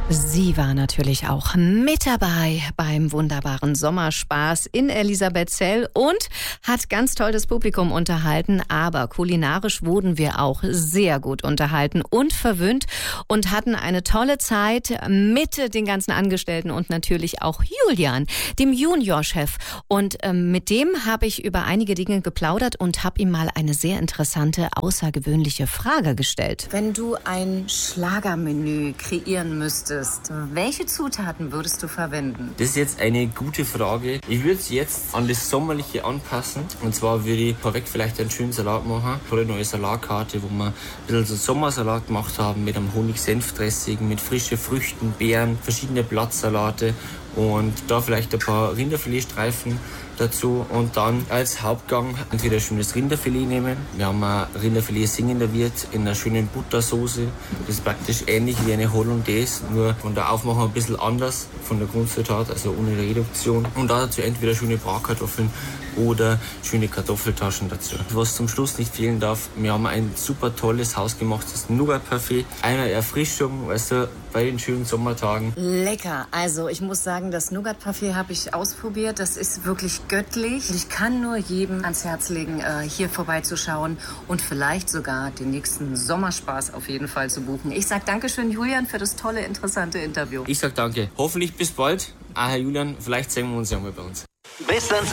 Sie war natürlich auch mit dabei beim wunderbaren Sommerspaß in Elisabethzell und hat ganz toll das Publikum unterhalten. Aber kulinarisch wurden wir auch sehr gut unterhalten und verwöhnt und hatten eine tolle Zeit mit den ganzen Angestellten und natürlich auch Julian, dem Juniorchef. Und mit dem habe ich über einige Dinge geplaudert und habe ihm mal eine sehr interessante, außergewöhnliche Frage gestellt. Wenn du ein Schlagermenü kreieren müsstest, welche Zutaten würdest du verwenden? Das ist jetzt eine gute Frage. Ich würde es jetzt an das Sommerliche anpassen. Und zwar würde ich vorweg vielleicht einen schönen Salat machen. Tolle neue Salatkarte, wo wir ein bisschen so Sommersalat gemacht haben mit einem Honig-Senf-Dressing, mit frischen Früchten, Beeren, verschiedene Blattsalate und da vielleicht ein paar Rinderfiletstreifen dazu und dann als Hauptgang entweder ein schönes Rinderfilet nehmen. Wir haben ein Rinderfilet singender Wirt in einer schönen Buttersoße. Das ist praktisch ähnlich wie eine Hollandaise, nur von der Aufmachung ein bisschen anders von der Grundzutat, also ohne Reduktion. Und dazu entweder schöne Bratkartoffeln oder schöne Kartoffeltaschen dazu. Was zum Schluss nicht fehlen darf, wir haben ein super tolles hausgemachtes Nougat-Parfait. Eine Erfrischung, weißt du, bei den schönen Sommertagen. Lecker. Also ich muss sagen, das Nougat-Parfait habe ich ausprobiert. Das ist wirklich göttlich. Ich kann nur jedem ans Herz legen, hier vorbeizuschauen und vielleicht sogar den nächsten Sommerspaß auf jeden Fall zu buchen. Ich sage Dankeschön, Julian, für das tolle, interessante Interview. Ich sage danke. Hoffentlich bis bald. Herr Julian, vielleicht sehen wir uns ja mal bei uns. Bis dann.